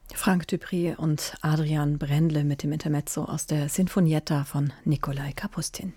Frank Dupri und Adrian Brendle mit dem Intermezzo aus der Sinfonietta von Nikolai Kapustin.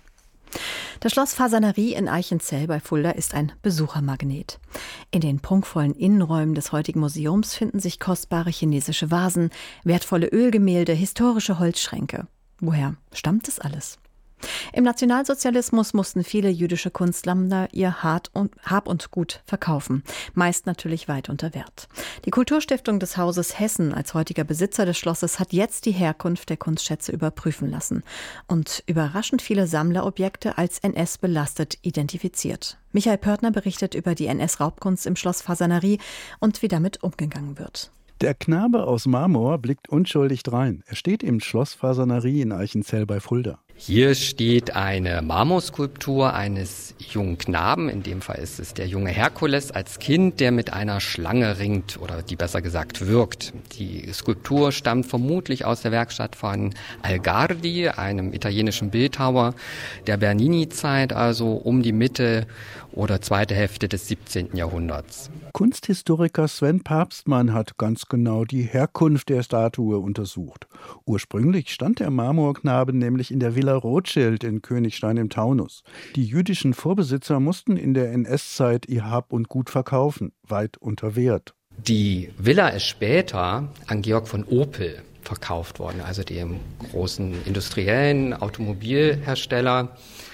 Das Schloss Fasanerie in Eichenzell bei Fulda ist ein Besuchermagnet. In den prunkvollen Innenräumen des heutigen Museums finden sich kostbare chinesische Vasen, wertvolle Ölgemälde, historische Holzschränke. Woher stammt das alles? Im Nationalsozialismus mussten viele jüdische Kunstsammler ihr Hab und Gut verkaufen, meist natürlich weit unter Wert. Die Kulturstiftung des Hauses Hessen als heutiger Besitzer des Schlosses hat jetzt die Herkunft der Kunstschätze überprüfen lassen und überraschend viele Sammlerobjekte als NS-belastet identifiziert. Michael Pörtner berichtet über die NS-Raubkunst im Schloss Fasanerie und wie damit umgegangen wird. Der Knabe aus Marmor blickt unschuldig drein. Er steht im Schloss Fasanerie in Eichenzell bei Fulda. Hier steht eine Marmorskulptur eines jungen Knaben, in dem Fall ist es der junge Herkules als Kind, der mit einer Schlange ringt oder die besser gesagt wirkt. Die Skulptur stammt vermutlich aus der Werkstatt von Algardi, einem italienischen Bildhauer der Bernini-Zeit, also um die Mitte oder zweite Hälfte des 17. Jahrhunderts. Kunsthistoriker Sven Papstmann hat ganz genau die Herkunft der Statue untersucht. Ursprünglich stand der Marmorknabe nämlich in der Villa Rothschild in Königstein im Taunus. Die jüdischen Vorbesitzer mussten in der NS-Zeit ihr Hab und Gut verkaufen, weit unter Wert. Die Villa ist später an Georg von Opel verkauft worden, also dem großen industriellen Automobilhersteller,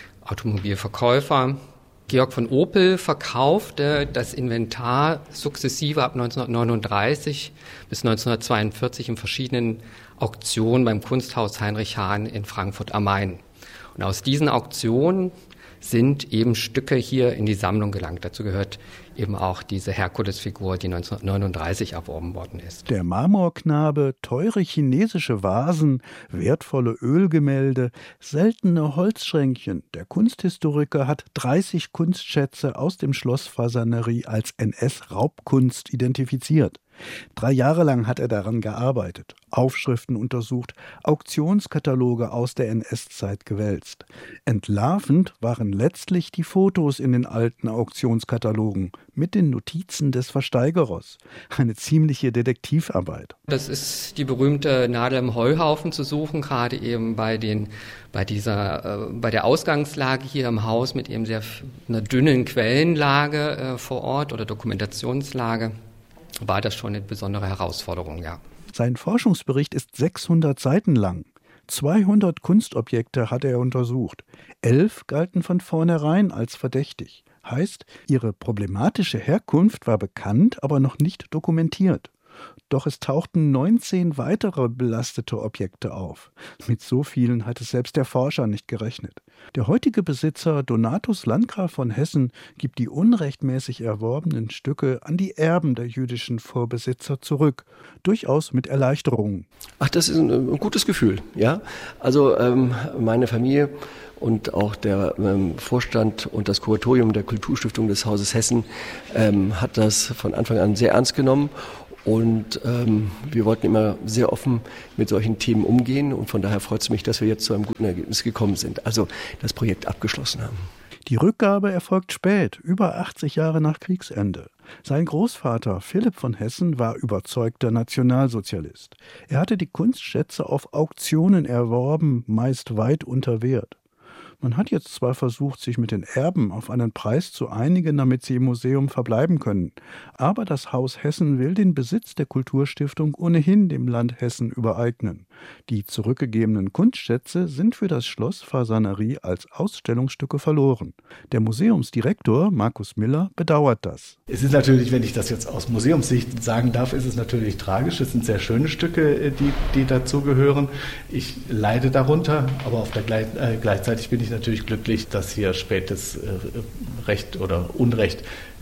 Automobilverkäufer. Georg von Opel verkaufte das Inventar sukzessive ab 1939 bis 1942 in verschiedenen Auktionen beim Kunsthaus Heinrich Hahn in Frankfurt am Main. Und aus diesen Auktionen sind eben Stücke hier in die Sammlung gelangt. Dazu gehört eben auch diese Herkulesfigur, die 1939 erworben worden ist. Der Marmorknabe, teure chinesische Vasen, wertvolle Ölgemälde, seltene Holzschränkchen. Der Kunsthistoriker hat 30 Kunstschätze aus dem Schloss Fasanerie als NS-Raubkunst identifiziert. 3 Jahre lang hat er daran gearbeitet, Aufschriften untersucht, Auktionskataloge aus der NS-Zeit gewälzt. Entlarvend waren letztlich die Fotos in den alten Auktionskatalogen mit den Notizen des Versteigerers. Eine ziemliche Detektivarbeit. Das ist die berühmte Nadel im Heuhaufen zu suchen, gerade eben bei der Ausgangslage hier im Haus mit eben einer dünnen Quellenlage vor Ort oder Dokumentationslage. War das schon eine besondere Herausforderung, ja. Sein Forschungsbericht ist 600 Seiten lang. 200 Kunstobjekte hat er untersucht. 11 galten von vornherein als verdächtig. Heißt, ihre problematische Herkunft war bekannt, aber noch nicht dokumentiert. Doch es tauchten 19 weitere belastete Objekte auf. Mit so vielen hatte selbst der Forscher nicht gerechnet. Der heutige Besitzer Donatus Landgraf von Hessen gibt die unrechtmäßig erworbenen Stücke an die Erben der jüdischen Vorbesitzer zurück. Durchaus mit Erleichterung. Ach, das ist ein gutes Gefühl, ja. Also meine Familie und auch der Vorstand und das Kuratorium der Kulturstiftung des Hauses Hessen hat das von Anfang an sehr ernst genommen. Und wir wollten immer sehr offen mit solchen Themen umgehen. Und von daher freut es mich, dass wir jetzt zu einem guten Ergebnis gekommen sind. Also das Projekt abgeschlossen haben. Die Rückgabe erfolgt spät, über 80 Jahre nach Kriegsende. Sein Großvater Philipp von Hessen war überzeugter Nationalsozialist. Er hatte die Kunstschätze auf Auktionen erworben, meist weit unter Wert. Man hat jetzt zwar versucht, sich mit den Erben auf einen Preis zu einigen, damit sie im Museum verbleiben können, aber das Haus Hessen will den Besitz der Kulturstiftung ohnehin dem Land Hessen übereignen. Die zurückgegebenen Kunstschätze sind für das Schloss Fasanerie als Ausstellungsstücke verloren. Der Museumsdirektor Markus Miller bedauert das. Es ist natürlich, wenn ich das jetzt aus Museumssicht sagen darf, ist es natürlich tragisch. Es sind sehr schöne Stücke, die dazugehören. Ich leide darunter, aber gleichzeitig bin ich natürlich glücklich, dass hier spätes Recht oder Unrecht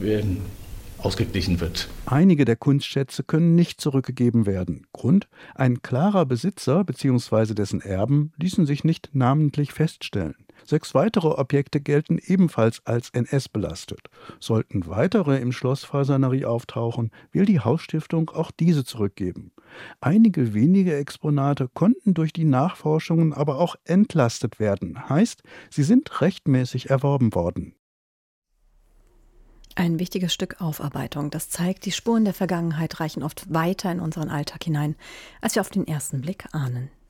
ausgeglichen wird. Einige der Kunstschätze können nicht zurückgegeben werden. Grund: ein klarer Besitzer bzw. dessen Erben ließen sich nicht namentlich feststellen. 6 weitere Objekte gelten ebenfalls als NS-belastet. Sollten weitere im Schloss Fasanerie auftauchen, will die Hausstiftung auch diese zurückgeben. Einige wenige Exponate konnten durch die Nachforschungen aber auch entlastet werden. Heißt, sie sind rechtmäßig erworben worden. Ein wichtiges Stück Aufarbeitung. Das zeigt, die Spuren der Vergangenheit reichen oft weiter in unseren Alltag hinein, als wir auf den ersten Blick ahnen.